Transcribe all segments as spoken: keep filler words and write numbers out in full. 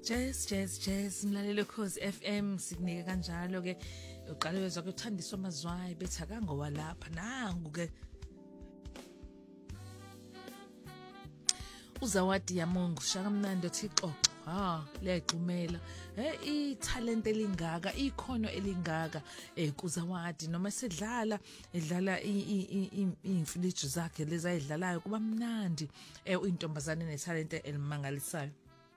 Jazz jazz jazz mlalelo Khosi F M sikunike kanjalo ke uqale wezwa ke uthandiswa amazwayi betha kangowa lapha nangu ke uzawadi yamongo shaka mnandi othixoxo ha leyaqhumela eh italent elingaka ikhono elingaka eh kuzawadi noma sedlala edlala imfiliju zakhe leza edlalayo kuba mnandi eh intombazane netalent elimangalisayo.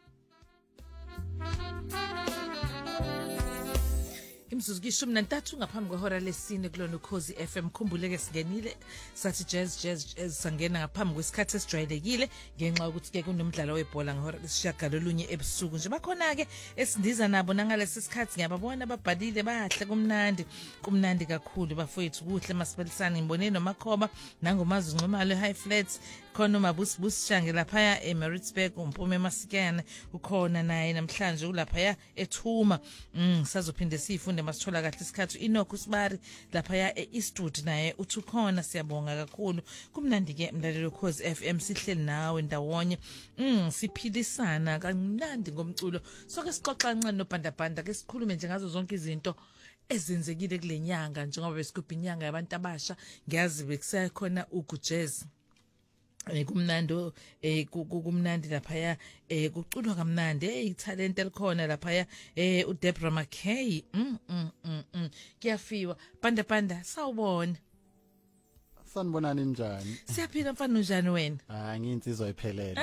Imzuzu ishumi nantathu ngaphambi kwehora lesine kulona Khosi F M. Khumbuleke singenile sathi jazz jazz jazz sangena ngaphambi kwesikhathi esijwayelekile ngenxa ukuthi ke kunomdlalo webhola ngehora lesishagalolunye ebusuku nje bakhona ke esindiza nabo nangalesi sikhathi ngiyababona babhalile bahle kumnandi kumnandi kakhulu bafowethu kuhle masiphelisana ngibone nomakhoba nangomazi Ncumalo high flats khona uMabusibus Shange lapha eMaritzburg umpume Masikane ukhona naye namhlanje ulapha eThuma mm sazophinde sifunde masithola kahle isikhathi Enoch Sibari lapha ya eEastwood naye uthukhona siyabonga kakhulu kumnandi ke mlalelo Khosi F M sihleli nawe ndawonye mm siphilisana kancane ngomculo soke sixoxa kancane nobhandabhanda ke sikhulume nje ngazo zonke izinto ezenzekile kulenyanga njengoba besikuphi inyanga yabantu abasha ngiyazi bekusakhona ukujazz eh kumnando eh kumnandi lapha ya eh kuculwa kamnandi eh italent elikhona lapha ya eh uDeborah McKay mm mm kuyafiwa panda panda sawubona sanibonani njani siyaphila mfana njani wena ah ngiyinsizwa iphelele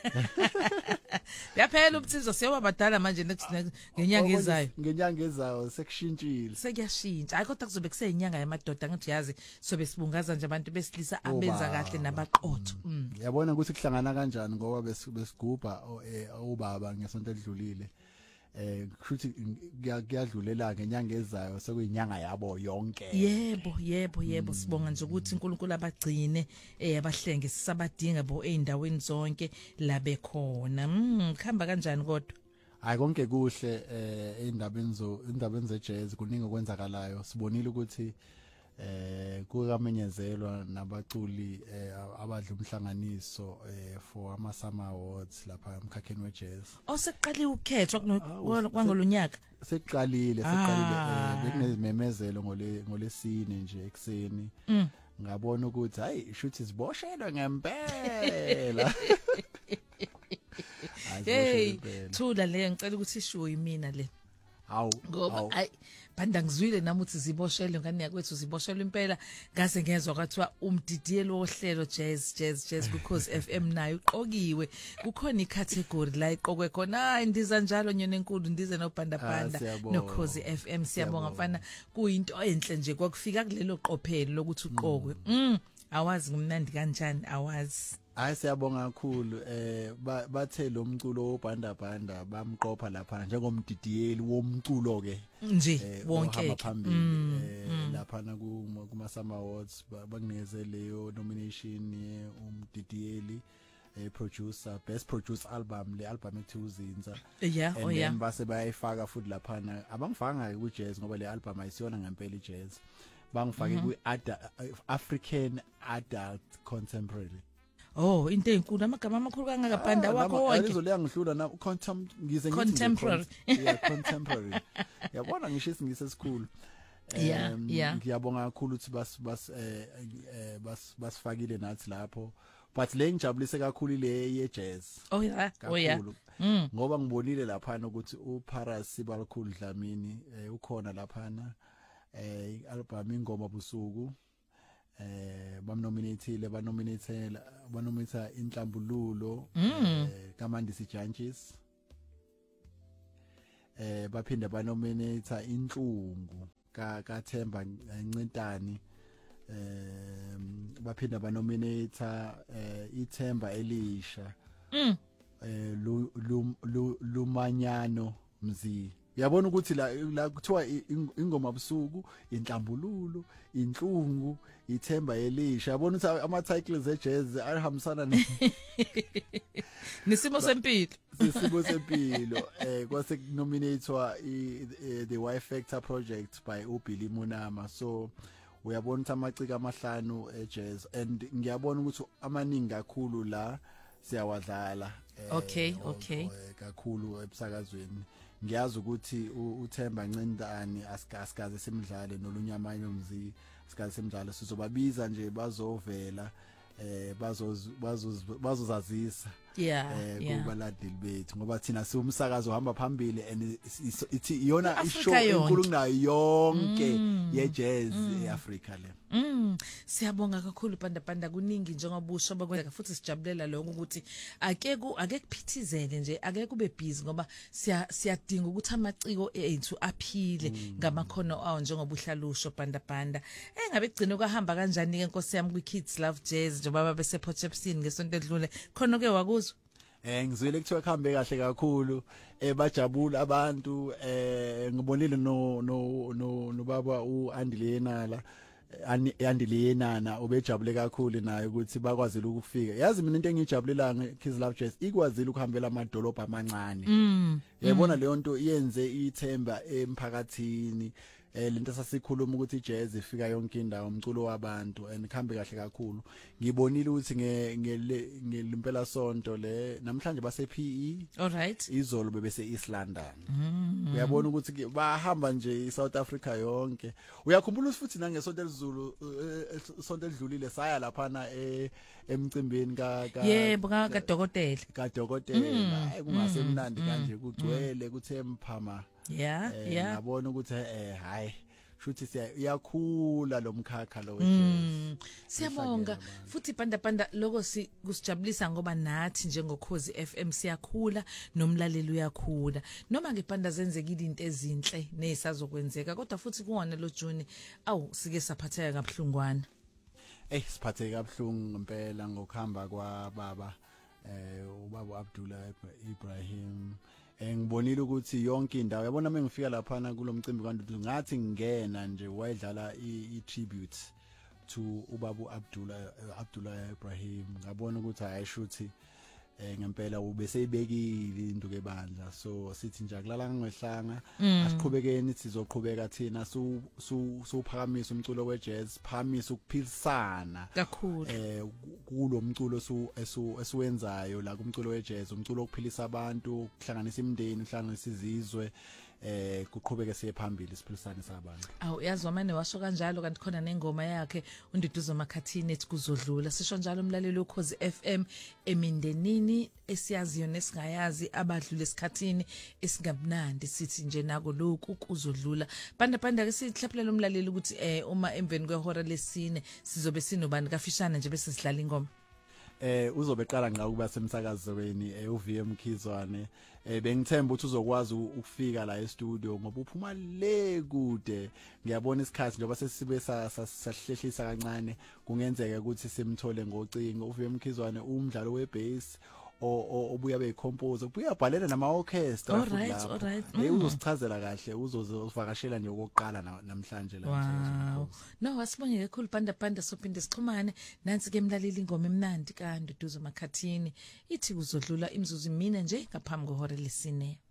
yaphela ubuthizo siyabadala manje ngenyanga ezayo ngenyanga ezayo sekushintshile sekuyashintsha hayi kodwa kuzobe kuseyinyanga yamadoda ngathi yazi sobe sibungaza nje abantu besilisa abenza kahle nabaqotho yabona ukuthi kuhlangana kanjani ngoba besigubha ubaba ngesonto edlulile eh futhi kuyadlulela ngenyanga ezayo sekuyinyanga yabo yonke yebo yebo yebo sibonga nje ukuthi uNkulunkulu abagcine eh abahlenge sisabadinga bo eindaweni zonke la bekhona mm khamba kanjani kodwa hayi konke kuhle eh indabeni zo indabeni ze jazz kuningi okwenzakalayo sibonile ukuthi eh kukamenyezelwa nabaculi abadla umhlanganiso eh for ama Summer Awards lapha emkhakheni we jazz oseqali ukhethwa kwangolunyaka seqalile seqalile bekunezimemezelo ngole ngolesine nje ekseni ngabona ukuthi hayi shuthi siboshelwe ngempela hey thula le ngicela ukuthi ishuwe yimina le hawu ngoba ay banda ngizwile nami uthi ziboshelwe ngani yakwethu ziboshelwe impela ngase ngezwe kwathiwa umdidiyelo wohlelo jazz jazz jazz kuKhosi F M nayo uqokiwe kukhona icategory la iqokwe khona hayi ndiza njalo nyone enkulu ndize nobhanda bhanda noKhosi F M siyabonga mfana kuyinto enhle nje kwakufika kulelo qophelo lokuthi uqokwe mm awazi ngumnandi kanjani awazi hayi siyabonga kakhulu eh bathe lo mculo wobhanda bhanda bamqopha lapha njengomdidiyeli womculo ke nje wonke phambili lapha na kuma Summer Awards bakunikeze leyo nomination ye umdidiyeli eh producer best producer album le album ethi uzinza yeah oh yeah base bayifaka futhi lapha na abangifanga ku jazz ngoba le album ayisiyona ngempela i jazz bangifake ku African adult contemporary. Oh into enkulu amagama amakhulu kangakabhanda wakho wonke izoleya ngihlula na contem ngize ngithi contemporary yeah contemporary yabona ngisho isingise esikhulu yeah yeah ngiyabonga kakhulu ukuthi bas bas eh bas basifakile nathi lapho but le ngijabulise kakhulu ile ye jazz oh yeah oh yeah ngoba ngibonile lapha ukuthi uParas Sibalikhulu Dlamini ukhona lapha na eh album ingoma busuku eh bamnominatile banominatela banominata inhlambululo eh kaMandisi Judges eh baphinda banominata inhlungu ka kaThemba Ncintani eh baphinda banominata eh iThemba Elisha eh lumanyano mzi uyabona ukuthi la la kuthiwa ingoma busuku inhlambululo inhlungu iThemba Elisha yabona ukuthi ama titles e jazz ahambisana nesimo sempilo nesimo sempilo eh kwase nominatwa the Y Factor project by uBilly Munama so uyabona ukuthi amacika amahlanu e jazz and ngiyabona ukuthi amaningi kakhulu la siyawadlala Okay, okay. kakhulu ebsakazweni. Ngiyazi ukuthi uThemba Ncindani asikaze simdlale nolunyamanye umzi asikaze simdlale sizobabiza nje bazovela eh bazoz bazozazisa yeah eh kubaladeli bethu ngoba thina siumsakazo uhamba phambili and ithi iyona ishow enkulu kunayo yonke ye jazz eAfrica le. Mm siyabonga kakhulu panda panda kuningi njengoba usho bakwenza futhi sijabulela lokho ukuthi ake ku ake kuphithizele nje ake kube busy ngoba siya siyadinga ukuthi amaciko ethu aphile ngamakhono awo njengoba uhlalusho panda panda engabe kugcina kwahamba kanjani ke Nkosi yami ku Kids Love Jazz njengoba bese Potchefstroom ngesonto edlule khona ke wakuzwa eh ngizwile kuthiwa kuhambe kahle kakhulu eh bajabula abantu eh ngibonile no no no baba uAndilenala Andilenana ubejabule kakhulu naye ukuthi bakwazile ukufika yazi mina into engijabulelayo ngeKids Love Jazz ikwazile ukuhambela amadolobha amancane yayibona leyo nto iyenze ithemba emphakathini eh lento sasikhuluma ukuthi jazz ifika yonke indawo umculo wabantu and khambe kahle kakhulu ngibonile ukuthi nge ngelimpela sonto le namhlanje base P E all right izolo bebese East London uyabona ukuthi bahamba nje iSouth Africa yonke uyakhumbula futhi nangesonto elizulu sonto edlulile saya lapha na emcimbini ka yebo ka dokotela ka dokotela kungasemnandi kanje kugcwele kuthe mphama yeah yeah ngabona ukuthi eh hayi shuthi siyakhula lomkhakha lo wejazz siyabonga futhi panda panda lokho sikusijabulisa ngoba nathi njengokhozi F M siyakhula nomlaleli uyakhula noma ngepanda zenzekile into ezinhle nezisazokwenzeka kodwa futhi kuwona lo June awu sike saphatheka kabuhlungwana eh siphatheka kabuhlungu ngempela ngokuhamba kwa baba eh ubaba Abdullah Ibrahim engibonile ukuthi yonke indawo yabona mengifika lapha na kulomcimbi kanti ngathi ngena nje wayedlala i tribute to ubaba Abdullah Abdullah Ibrahim ngabona ukuthi ayishuthi eh ngempela ubeseyibekile into kebandla so sithi nje akulala ngehlanga asiqhubekeni sizoqhubeka thina su suphakamisa umculo wejazz phamisa ukuphilisana kakhulu eh kulo mculo su esiwenzayo la kumculo wejazz umculo okuphilisa abantu ukuhlanganisa imindeni uhlanganisa izizwe eh kuqhubeke siye phambili siphilisane sabantu awu yazwa manje washo kanjalo kanti khona nengoma yakhe undiduzo makhathini ethi kuzodlula sisho njalo umlaleli ukhozi F M emindenini esiyaziyo nesingayazi abadlule esikhathini esingabnandi sithi nje nako lokhu kuzodlula panda panda ke sihlaphelela umlaleli ukuthi eh uma emveni kwehora lesine sizobe sinobani kafishana nje bese sidlala ingoma eh uzobeqala ngqa ukuba semsakazweni eh uV M Khizwane eh bengithemba ukuthi uzokwazi ukufika la e-studio ngoba uphuma le kude ngiyabona isikhathi njengoba sesibe sahlehlisa kancane kungenzeka ukuthi simthole ngocingo uV M Khizwane umdlalo webass obuya beyicompose ubuya bhalela nama orchestra all right all right hey uzosichazela kahle uzozivakashela nje okokuqala namhlanje la wow no wasibonge kakhulu panda panda sophinde sixhumane nansi ke emlaleli ingoma emnandi kanti duzo makhathini ithi kuzodlula imzuzu mina nje ngaphambi kwehora lesine